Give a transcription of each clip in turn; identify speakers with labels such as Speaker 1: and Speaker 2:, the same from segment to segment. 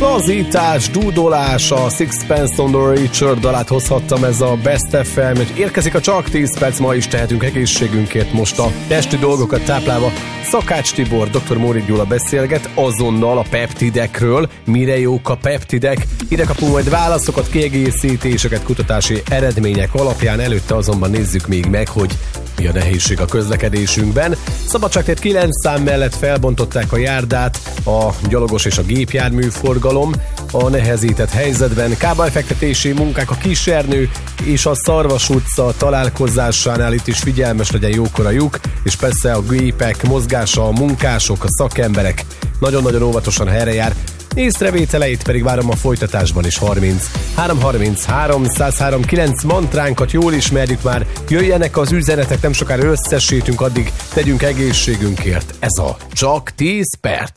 Speaker 1: Lazítás, dúdolás, a Sixpence on the Richer dalát hozhattam, ez a Best FM, és érkezik a Csak 10 perc, ma is tehetünk egészségünkért, most a testi dolgokat táplálva. Szakács Tibor, dr. Mórik Gyula beszélget azonnal a peptidekről, mire jók a peptidek. Ide kapunk majd válaszokat, kiegészítéseket, kutatási eredmények alapján, előtte azonban nézzük még meg, hogy mi a nehézség a közlekedésünkben. Szabadságtér 9 szám mellett felbontották a járdát, a gyalogos és a gépjármű forgalom a nehezített helyzetben. Kábelfektetési munkák a Kisernő és a Szarvas utca találkozásánál, itt is figyelmes legyen, jókor a lyuk, és persze a gépek mozgása, a munkások, a szakemberek nagyon-nagyon óvatosan helyre jár. Észrevételeit pedig várom a folytatásban is. 333 103 9 mantránkat jól ismerjük már, jöjjenek az üzenetek, nem sokára összesítünk, addig tegyünk egészségünkért. Ez a Csak 10 perc.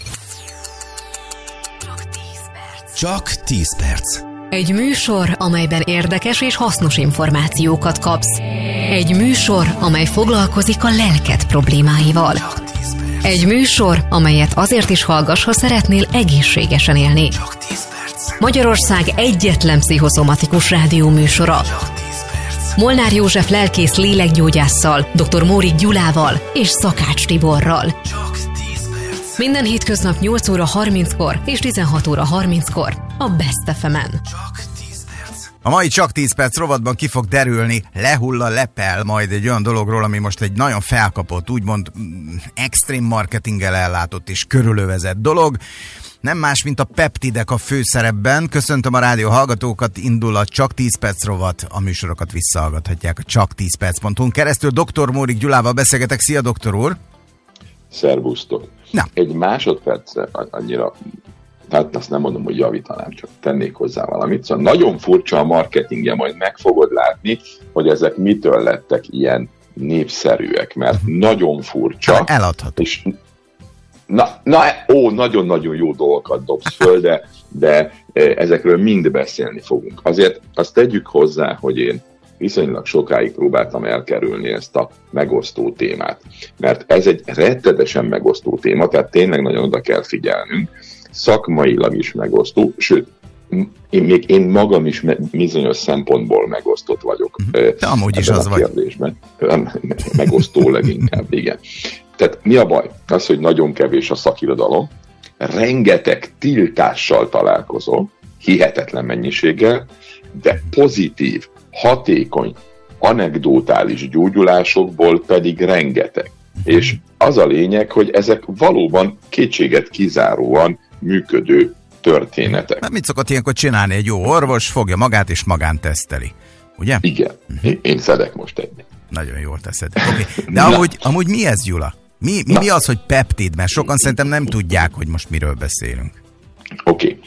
Speaker 2: Csak 10 perc.
Speaker 3: Egy műsor, amelyben érdekes és hasznos információkat kapsz. Egy műsor, amely foglalkozik a lelked problémáival. Egy műsor, amelyet azért is hallgass, ha szeretnél egészségesen élni.
Speaker 2: Csak 10 perc.
Speaker 3: Magyarország egyetlen pszichoszomatikus rádióműsora. Molnár József lelkész lélekgyógyásszal, dr. Mórik Gyulával és Szakács Tiborral.
Speaker 2: Csak 10 perc.
Speaker 3: Minden hétköznap 8 óra 30-kor és 16 óra 30-kor a Best FM-en.
Speaker 2: Csak 10 perc. A mai Csak 10 perc rovatban ki fog derülni, lepel majd egy olyan dologról, ami most egy nagyon felkapott, úgymond extrém marketinggel ellátott és körülövezett dolog. Nem más, mint a peptidek a főszerepben. Köszöntöm a rádió hallgatókat, indul a Csak 10 perc rovat. A műsorokat visszahallgathatják a csak10perc.hu-n keresztül. Dr. Mórik Gyulával beszélgetek. Szia, doktor úr!
Speaker 4: Szervusztok!
Speaker 2: Na.
Speaker 4: Egy másodpercre annyira, hát azt nem mondom, hogy javítanám, csak tennék hozzá valamit. Szóval nagyon furcsa a marketingje, majd meg fogod látni, hogy ezek mitől lettek ilyen népszerűek, mert nagyon furcsa.
Speaker 2: Eladható.
Speaker 4: És nagyon-nagyon jó dolgokat dobsz föl, de ezekről mind beszélni fogunk. Azért azt tegyük hozzá, hogy én viszonylag sokáig próbáltam elkerülni ezt a megosztó témát. Mert ez egy rettenetesen megosztó téma, tehát tényleg nagyon oda kell figyelnünk. Szakmailag is megosztó, sőt, én magam is bizonyos szempontból megosztott vagyok.
Speaker 2: De amúgy is az vagy.
Speaker 4: Megosztó leginkább, igen. Tehát mi a baj? Az, hogy nagyon kevés a szakirodalom, rengeteg tiltással találkozol, hihetetlen mennyiséggel, de pozitív, hatékony, anekdotális gyógyulásokból pedig rengeteg. És az a lényeg, hogy ezek valóban kétséget kizáróan működő történetek.
Speaker 2: Hát mit szokott ilyenkor csinálni egy jó orvos? Fogja magát és magán teszteli, ugye?
Speaker 4: Igen, én szedek most egyet.
Speaker 2: Nagyon jól teszed. Okay. De amúgy mi ez, Gyula? Mi az, hogy peptid? Mert sokan szerintem nem tudják, hogy most miről beszélünk.
Speaker 4: Oké.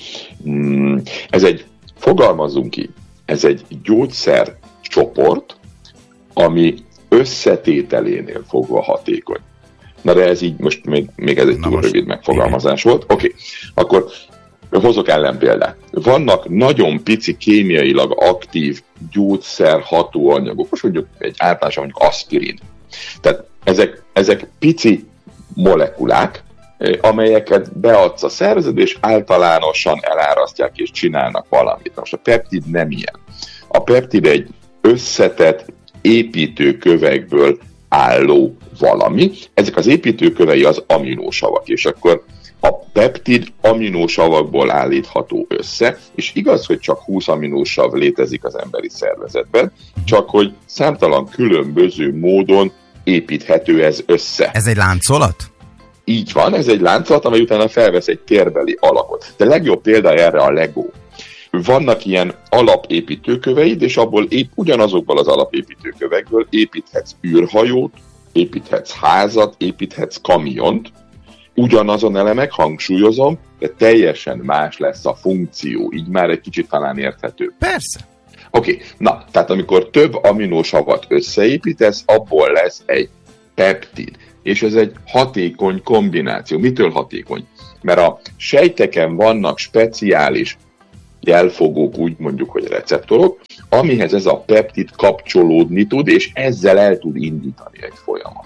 Speaker 4: Fogalmazzunk így, ez egy gyógyszercsoport, ami összetételénél fogva hatékony. Na de ez így most még ez egy túl rövid megfogalmazás volt. Oké. Akkor hozok ellenpéldát. Vannak nagyon pici kémiailag aktív gyógyszer hatóanyagok, most mondjuk egy általánosan mondjuk aspirin. Tehát ezek pici molekulák, amelyeket beadsz a szervezetbe, és általánosan elárasztják és csinálnak valamit. Most a peptid nem ilyen. A peptid egy összetett építőkövekből álló valami. Ezek az építőkövei az aminósavak, és akkor a peptid aminósavakból állítható össze, és igaz, hogy csak 20 aminósav létezik az emberi szervezetben, csak hogy számtalan különböző módon építhető ez össze.
Speaker 2: Ez egy láncolat?
Speaker 4: Így van, ez egy láncolat, amely utána felvesz egy térbeli alakot. De legjobb példa erre a Lego. Vannak ilyen alapépítőköveid, és abból ugyanazokból az alapépítőkövekből építhetsz űrhajót, építhetsz házat, építhetsz kamiont, ugyanazon elemek, hangsúlyozom, de teljesen más lesz a funkció, így már egy kicsit talán érthető.
Speaker 2: Persze.
Speaker 4: Oké, na, tehát amikor több aminósavat összeépítesz, abból lesz egy peptid. És ez egy hatékony kombináció. Mitől hatékony? Mert a sejteken vannak speciális jelfogók, úgy mondjuk, hogy receptorok, amihez ez a peptid kapcsolódni tud, és ezzel el tud indítani egy folyamatot.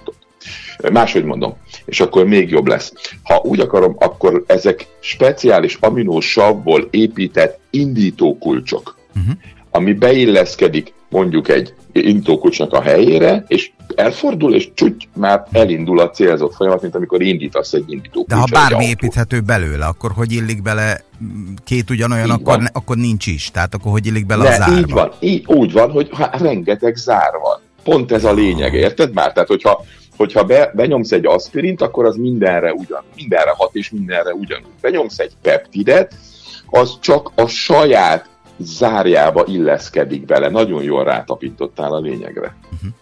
Speaker 4: Máshogy mondom, és akkor még jobb lesz. Ha úgy akarom, akkor ezek speciális aminosavból épített indítókulcsok, ami beilleszkedik mondjuk egy indítókulcsnak a helyére, és elfordul, és már elindul a célzott folyamat, mint amikor indítasz egy indítókulcsot.
Speaker 2: De ha bármi építhető belőle, akkor hogy illik bele két ugyanolyan, akkor nincs is. Tehát akkor hogy illik bele a zárba?
Speaker 4: Így van. Úgy van, hogy rengeteg zár van. Pont ez a lényeg, érted már? Tehát, hogyha benyomsz egy aspirint, akkor az mindenre hat és mindenre ugyanúgy. Benyomsz egy peptidet, az csak a saját zárjába illeszkedik bele. Nagyon jól rátapintottál a lényegre.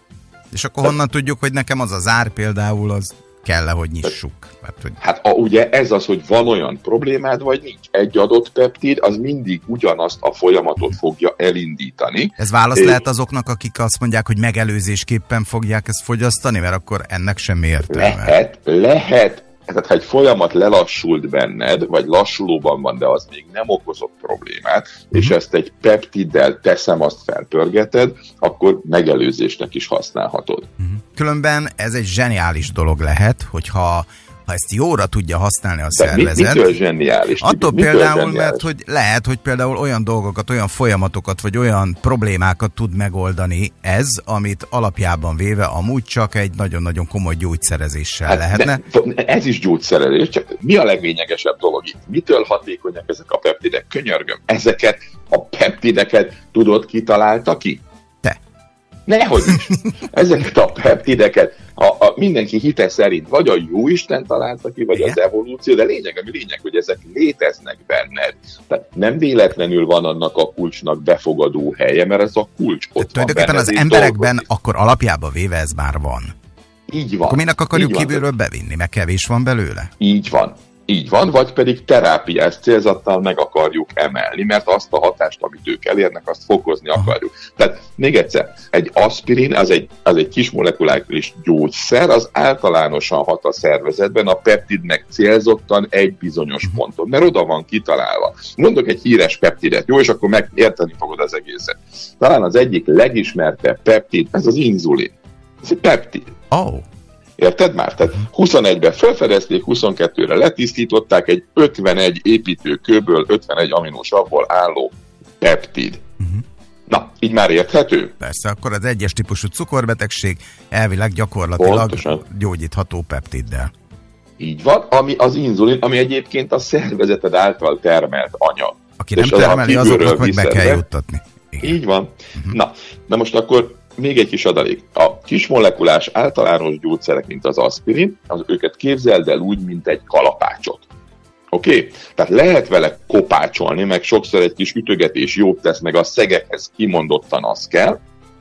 Speaker 2: És akkor honnan tudjuk, hogy nekem az a zár például, az kell-e, hogy nyissuk?
Speaker 4: Hát ugye ez az, hogy van olyan problémád, vagy nincs. Egy adott peptid, az mindig ugyanazt a folyamatot fogja elindítani.
Speaker 2: Ez válasz lehet azoknak, akik azt mondják, hogy megelőzésképpen fogják ezt fogyasztani, mert akkor ennek semmi értelme.
Speaker 4: Lehet. Tehát ha egy folyamat lelassult benned, vagy lassulóban van, de az még nem okozott problémát, és ezt egy peptiddel teszem, azt felpörgeted, akkor megelőzésnek is használhatod.
Speaker 2: Különben ez egy zseniális dolog lehet, hogyha ezt jóra tudja használni a szervezet.
Speaker 4: Mitől zseniális?
Speaker 2: Attól például, mert hogy lehet, hogy például olyan dolgokat, olyan folyamatokat, vagy olyan problémákat tud megoldani ez, amit alapjában véve amúgy csak egy nagyon-nagyon komoly gyógyszerezéssel lehetne.
Speaker 4: Ez is gyógyszerezés, csak mi a leglényegesebb dolog itt? Mitől hatékonyak ezek a peptidek? Könyörgöm, ezeket a peptideket tudod, ki találta ki?
Speaker 2: Te.
Speaker 4: Nehogy is. Ezeket a peptideket mindenki hite szerint vagy a Jóisten találta ki, vagy az evolúció, de lényeg, hogy ezek léteznek benned. Tehát nem véletlenül van annak a kulcsnak befogadó helye, mert ez a kulcs ott van
Speaker 2: tulajdonképpen az emberekben akkor alapjában véve ez már van.
Speaker 4: Így van.
Speaker 2: Akkor minek akarjuk kívülről bevinni, mert kevés van belőle?
Speaker 4: Így van, vagy pedig terápiás célzattal meg akarjuk emelni, mert azt a hatást, amit ők elérnek, azt fokozni akarjuk. Tehát még egyszer, egy aspirin, az egy kis molekuláris gyógyszer, az általánosan hat a szervezetben, a peptidnek célzottan egy bizonyos ponton, mert oda van kitalálva. Mondok egy híres peptidet, jó, és akkor megérteni fogod az egészet. Talán az egyik legismertebb peptid, ez az inzulin. Ez egy peptid. Érted már? Tehát 21-ben felfedezték, 22-re letisztították, egy 51 építőkőből, 51 aminosavból álló peptid. Na, így már érthető?
Speaker 2: Persze, akkor az egyes típusú cukorbetegség elvileg gyakorlatilag pontosan gyógyítható peptiddel.
Speaker 4: Így van, ami az inzulin, ami egyébként a szervezeted által termelt anyag.
Speaker 2: Aki nem termeli, azoknak meg be kell juttatni.
Speaker 4: Igen. Így van. Na most akkor még egy kis adalék. A kismolekulás általános gyógyszerek, mint az aspirin, őket képzeld el úgy, mint egy kalapácsot. Oké? Tehát lehet vele kopácsolni, meg sokszor egy kis ütögetés jót tesz, meg a szegekhez kimondottan az kell,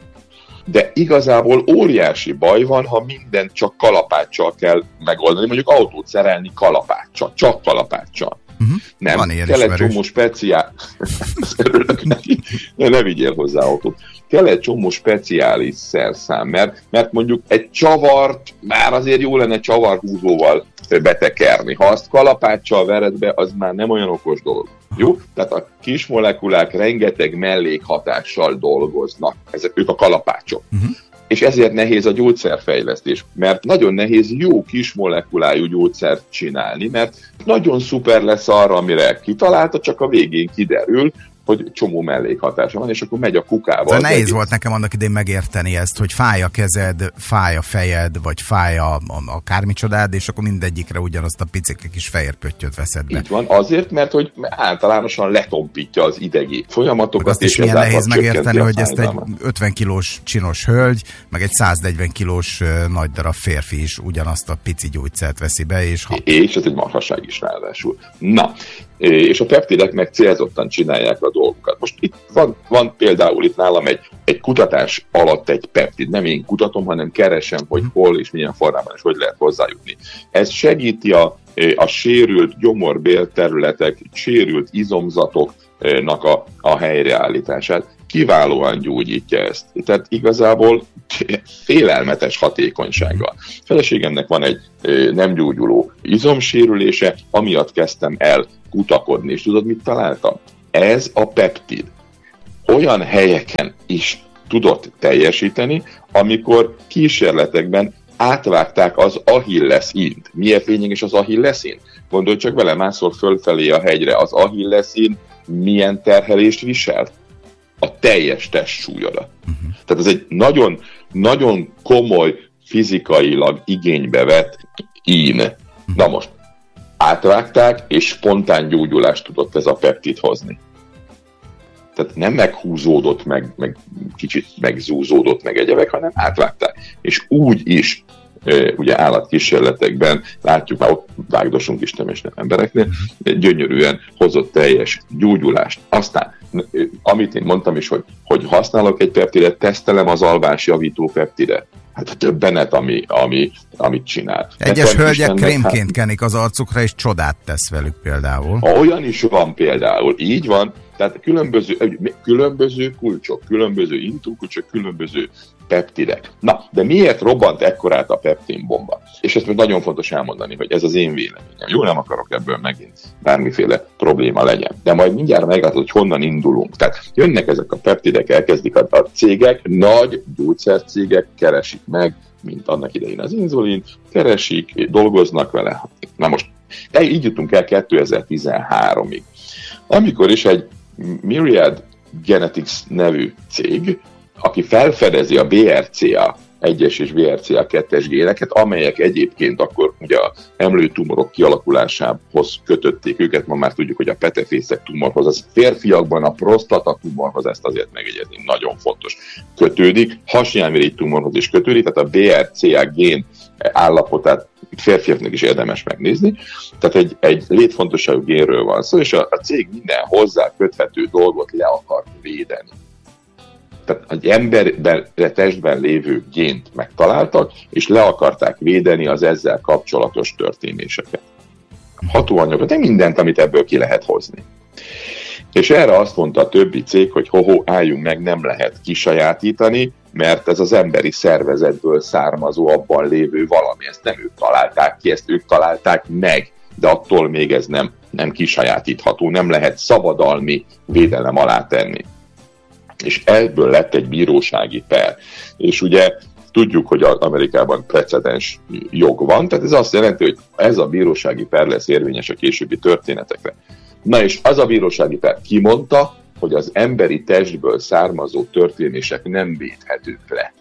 Speaker 4: de igazából óriási baj van, ha mindent csak kalapáccsal kell megoldani, mondjuk autót szerelni kalapáccsal, csak kalapáccsal. Nem, kell egy csomó speciál... Örülök neki, ne vigyél hozzá autót. Kell egy csomó speciális szerszám, mert mondjuk egy csavart, már azért jó lenne csavarhúzóval betekerni. Ha azt kalapáccsal vered be, az már nem olyan okos dolog. Jó? Tehát a kis molekulák rengeteg mellékhatással dolgoznak. Ők a kalapácsok. És ezért nehéz a gyógyszerfejlesztés, mert nagyon nehéz jó kis molekulájú gyógyszert csinálni, mert nagyon szuper lesz arra, amire kitalálta, csak a végén kiderül, hogy csomó mellékhatása van, és akkor megy a kukával.
Speaker 2: Szóval nehéz volt nekem annak idén megérteni ezt, hogy fáj a kezed, fáj a fejed, vagy fáj a kármicsodád, és akkor mindegyikre ugyanazt a picike kis fehér pöttyöt veszed be.
Speaker 4: Így van, azért, mert hogy általánosan letompítja az idegi folyamatokat.
Speaker 2: Azt is milyen nehéz megérteni, hogy ezt egy 50 kilós csinos hölgy, meg egy 140 kilós nagy darab férfi is ugyanazt a pici gyógyszert veszi be, és
Speaker 4: és ez egy marhaság is ráadásul. Na, és a peptidek meg célzottan csinálják a dolgokat. Most itt van például itt nálam egy kutatás alatt egy peptid. Nem én kutatom, hanem keresem, hogy hol és milyen formában és hogy lehet hozzájutni. Ez segíti a sérült gyomorbélterületek, sérült izomzatoknak a helyreállítását. Kiválóan gyógyítja ezt. Tehát igazából félelmetes hatékonysággal. A feleségemnek van egy nem gyógyuló izomsérülése, amiatt kezdtem el kutakodni. És tudod, mit találtam? Ez a peptid olyan helyeken is tudott teljesíteni, amikor kísérletekben átvágták az Achilleszínt. Miért lényeges az Achilleszín? Gondolj csak vele, mászol fölfelé a hegyre, az Achilleszín milyen terhelést visel? A teljes testsúlyodat. Tehát ez egy nagyon, nagyon komoly, fizikailag igénybe vett ín. Na most, átvágták, és spontán gyógyulást tudott ez a peptid hozni. Tehát nem meghúzódott, meg kicsit megzúzódott, meg egyebek, hanem átvágták. És úgy is, ugye állatkísérletekben látjuk, már ott vágdosunk is nem embereknél, gyönyörűen hozott teljes gyógyulást. Aztán, amit én mondtam is, hogy használok egy peptidet, tesztelem az alvásjavító peptidet. Hát a többenet, amit csinál.
Speaker 2: Egyes hölgyek krémként kenik az arcukra, és csodát tesz velük például.
Speaker 4: Olyan is van például, így van. Tehát különböző kulcsok, különböző intúkulcsok, különböző peptidek. Na, de miért robbant ekkorát a peptinbomba? És ezt nagyon fontos elmondani, hogy ez az én véleményem. Jó, nem akarok ebből megint bármiféle probléma legyen. De majd mindjárt meglátod, hogy honnan indulunk. Tehát jönnek ezek a peptidek, elkezdik a cégek, nagy gyógyszercégek keresik meg, mint annak idején az inzulint, keresik, dolgoznak vele. Na most, így jutunk el 2013-ig. Amikor is egy Myriad Genetics nevű cég, aki felfedezi a BRCA 1-es és BRCA 2-es géneket, amelyek egyébként akkor ugye a emlőtumorok kialakulásához kötötték őket, ma már tudjuk, hogy a petefészek tumorhoz, az férfiakban a prostata tumorhoz, ezt azért megjegyezni, nagyon fontos, kötődik, hasnyálmirigy tumorhoz is kötődik, tehát a BRCA gén állapotát férfiaknak is érdemes megnézni. Tehát egy létfontosságú génről van szó, és a cég minden hozzá köthető dolgot le akar védeni. Tehát egy emberben, testben lévő gént megtaláltak, és le akarták védeni az ezzel kapcsolatos történéseket. Hatóanyagot, de mindent, amit ebből ki lehet hozni. És erre azt mondta a többi cég, hogy álljunk meg, nem lehet kisajátítani, mert ez az emberi szervezetből származó, abban lévő valami. Ezt nem ők találták ki, ezt ők találták meg, de attól még ez nem kisajátítható, nem lehet szabadalmi védelem alá tenni. És ebből lett egy bírósági per. És ugye tudjuk, hogy Amerikában precedens jog van, tehát ez azt jelenti, hogy ez a bírósági per lesz érvényes a későbbi történetekre. Na és az a bírósági per kimondta, hogy az emberi testből származó történések nem védhetők le.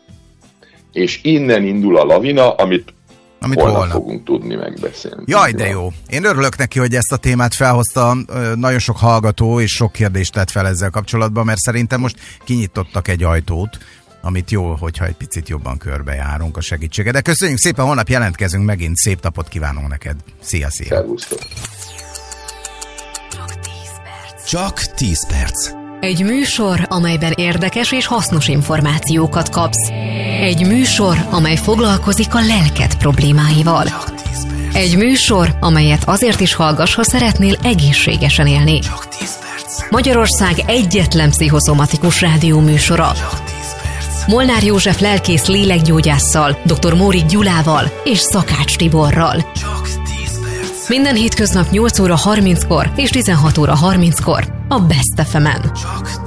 Speaker 4: És innen indul a lavina, amit holnap fogunk tudni megbeszélni.
Speaker 2: Jaj, de jó. Én örülök neki, hogy ezt a témát felhozta. Nagyon sok hallgató és sok kérdést tett fel ezzel kapcsolatban, mert szerintem most kinyitottak egy ajtót, amit jó, hogyha egy picit jobban körbejárunk a segítsége. De köszönjük szépen, holnap jelentkezünk megint. Szép napot kívánunk neked. Szia.
Speaker 4: Szervusztok.
Speaker 5: Csak 10 perc.
Speaker 3: Egy műsor, amelyben érdekes és hasznos információkat kapsz. Egy műsor, amely foglalkozik a lelked problémáival. Egy műsor, amelyet azért is hallgass, ha szeretnél egészségesen élni. Magyarország egyetlen pszichoszomatikus rádió műsora. Molnár József lelkész lélekgyógyásszal, dr. Mórik Gyulával és Szakács Tiborral. Minden hétköznap 8 óra 30-kor és 16 óra 30-kor a Best FM-en.